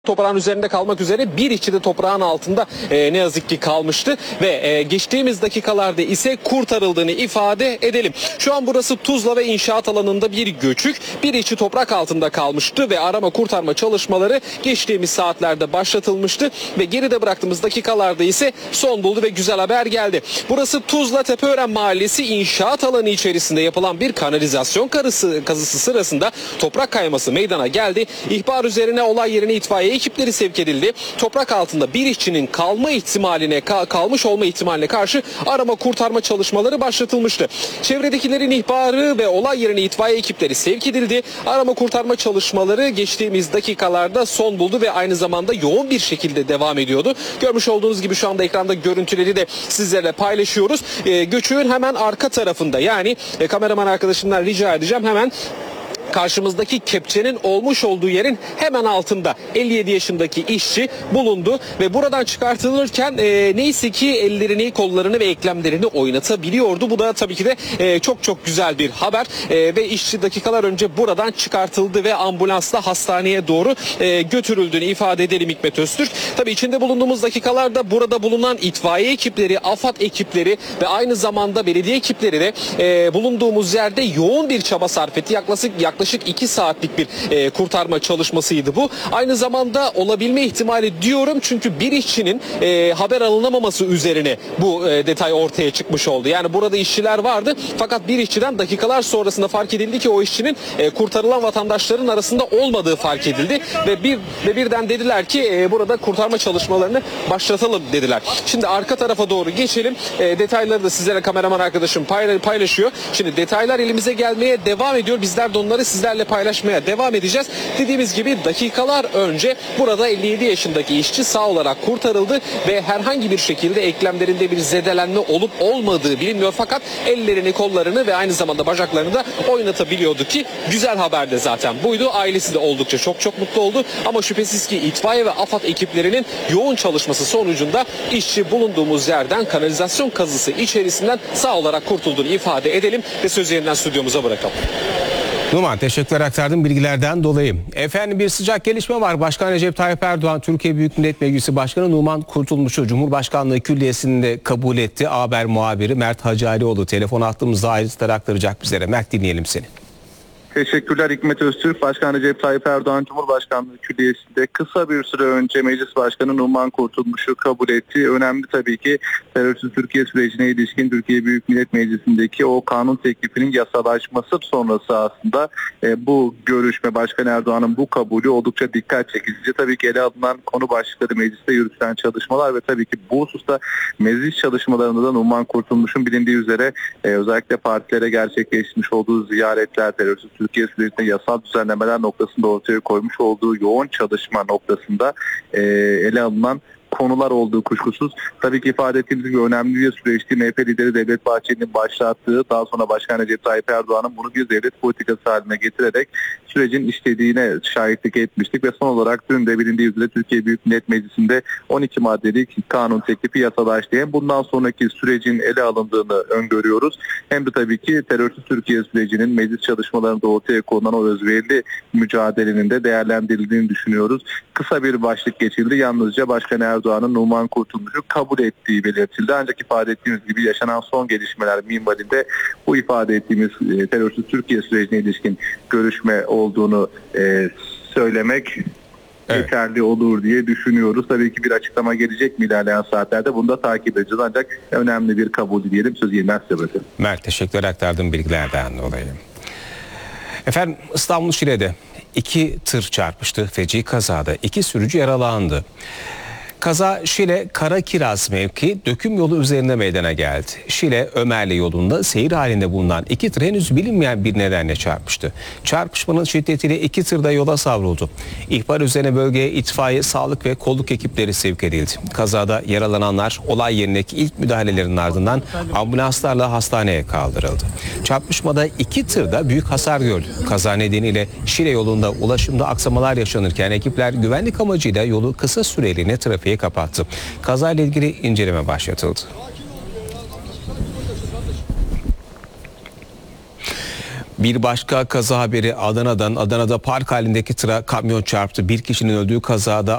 Toprağın üzerinde kalmak üzere bir işçi de toprağın altında ne yazık ki kalmıştı ve geçtiğimiz dakikalarda ise kurtarıldığını ifade edelim. Şu an burası Tuzla ve inşaat alanında bir göçük. Bir işçi toprak altında kalmıştı ve arama kurtarma çalışmaları geçtiğimiz saatlerde başlatılmıştı ve geride bıraktığımız dakikalarda ise son buldu ve güzel haber geldi. Burası Tuzla Tepeören Mahallesi inşaat alanı içerisinde yapılan bir kanalizasyon kazısı sırasında toprak kayması meydana geldi. İhbar üzerine olay yerine itfaiye ekipleri sevk edildi. Toprak altında bir işçinin kalmış olma ihtimaline karşı arama kurtarma çalışmaları başlatılmıştı. Çevredekilerin ihbarı ve olay yerine itfaiye ekipleri sevk edildi. Arama kurtarma çalışmaları geçtiğimiz dakikalarda son buldu ve aynı zamanda yoğun bir şekilde devam ediyordu. Görmüş olduğunuz gibi şu anda ekranda görüntüleri de sizlerle paylaşıyoruz. Göçüğün hemen arka tarafında, yani kameraman arkadaşımdan rica edeceğim, hemen karşımızdaki kepçenin olmuş olduğu yerin hemen altında 57 yaşındaki işçi bulundu ve buradan çıkartılırken neyse ki ellerini, kollarını ve eklemlerini oynatabiliyordu. Bu da tabii ki de çok güzel bir haber ve işçi dakikalar önce buradan çıkartıldı ve ambulansla hastaneye doğru götürüldüğünü ifade edelim Hikmet Öztürk. Tabii içinde bulunduğumuz dakikalarda burada bulunan itfaiye ekipleri, AFAD ekipleri ve aynı zamanda belediye ekipleri de bulunduğumuz yerde yoğun bir çaba sarf etti. Yaklaşık 2 saatlik bir kurtarma çalışmasıydı bu. Aynı zamanda olabilme ihtimali diyorum çünkü bir işçinin haber alınamaması üzerine bu detay ortaya çıkmış oldu. Yani burada işçiler vardı fakat bir işçiden dakikalar sonrasında fark edildi ki o işçinin kurtarılan vatandaşların arasında olmadığı fark edildi ve birden dediler ki burada kurtarma çalışmalarını başlatalım dediler. Şimdi arka tarafa doğru geçelim. Detayları da sizlere kameraman arkadaşım paylaşıyor. Şimdi detaylar elimize gelmeye devam ediyor. Bizler de onları sizlerle paylaşmaya devam edeceğiz. Dediğimiz gibi dakikalar önce burada 57 yaşındaki işçi sağ olarak kurtarıldı ve herhangi bir şekilde eklemlerinde bir zedelenme olup olmadığı bilinmiyor fakat ellerini, kollarını ve aynı zamanda bacaklarını da oynatabiliyordu ki güzel haber de zaten buydu. Ailesi de oldukça çok mutlu oldu ama şüphesiz ki itfaiye ve AFAD ekiplerinin yoğun çalışması sonucunda işçi bulunduğumuz yerden kanalizasyon kazısı içerisinden sağ olarak kurtulduğunu ifade edelim ve sözü yeniden stüdyomuza bırakalım. Numan, teşekkürler aktardığım bilgilerden dolayı. Efendim, bir sıcak gelişme var. Başkan Recep Tayyip Erdoğan, Türkiye Büyük Millet Meclisi Başkanı Numan Kurtulmuş'u Cumhurbaşkanlığı Külliyesi'nde kabul etti. Haber muhabiri Mert Hacıalioğlu telefon attığımızda ayrıntıları aktaracak bizlere. Mert, dinleyelim seni. Teşekkürler Hikmet Öztürk. Başkan Recep Tayyip Erdoğan Cumhurbaşkanlığı Külliyesi'nde kısa bir süre önce Meclis Başkanı Numan Kurtulmuş'u kabul etti. Önemli tabii ki terörsüz Türkiye sürecine ilişkin Türkiye Büyük Millet Meclisi'ndeki o kanun teklifinin yasalaşması sonrası aslında bu görüşme, Başkan Erdoğan'ın bu kabulü oldukça dikkat çekici. Tabii ki ele alınan konu başlıkları, mecliste yürütülen çalışmalar ve tabii ki bu hususta meclis çalışmalarında da Numan Kurtulmuş'un bilindiği üzere özellikle partilere gerçekleştirmiş olduğu ziyaretler, terörsüz Türkiye sürecinde yasal düzenlemeler noktasında ortaya koymuş olduğu yoğun çalışma noktasında ele alınan konular olduğu kuşkusuz. Tabii ki ifade ettiğimiz gibi önemli bir süreçti. MHP lideri Devlet Bahçeli'nin başlattığı, daha sonra Başkan Recep Tayyip Erdoğan'ın bunu bir devlet politikası haline getirerek sürecin işlediğine şahitlik etmiştik ve son olarak dün de bilindiği üzere Türkiye Büyük Millet Meclisi'nde 12 maddelik kanun teklifi yasalaştı. Hem bundan sonraki sürecin ele alındığını öngörüyoruz. Hem de tabii ki terörsüz Türkiye sürecinin meclis çalışmalarında ortaya konulan o özverili mücadelenin de değerlendirildiğini düşünüyoruz. Kısa bir başlık geçildi. Yalnızca Başkan Erdoğan'ın Numan Kurtulmuş'u kabul ettiği belirtildi. Ancak ifade ettiğimiz gibi yaşanan son gelişmeler minvalinde bu ifade ettiğimiz terörsüz Türkiye sürecine ilişkin görüşme olduğunu söylemek yeterli olur diye düşünüyoruz. Tabii ki bir açıklama gelecek mi ilerleyen saatlerde, bunu da takip edeceğiz. Ancak önemli bir kabul diyelim. Sözü yeniden size bırakıyorum. Mert, teşekkürler aktardığım bilgilerden dolayı. Efendim, İstanbul Şile'de 2 tır çarpıştı. Feci kazada 2 sürücü yaralandı. Kaza Şile Karakiraz mevki döküm yolu üzerinde meydana geldi. Şile Ömerli yolunda seyir halinde bulunan 2 tır henüz bilinmeyen bir nedenle çarpıştı. Çarpışmanın şiddetiyle 2 tır da yola savruldu. İhbar üzerine bölgeye itfaiye, sağlık ve kolluk ekipleri sevk edildi. Kazada yaralananlar olay yerindeki ilk müdahalelerin ardından ambulanslarla hastaneye kaldırıldı. Çarpışmada 2 tır da büyük hasar gördü. Kaza nedeniyle Şile yolunda ulaşımda aksamalar yaşanırken ekipler güvenlik amacıyla yolu kısa süreliğine trafiğe kapattı. Kazayla ilgili inceleme başlatıldı. Bir başka kaza haberi Adana'dan. Adana'da park halindeki tıra kamyon çarptı. Bir kişinin öldüğü kazada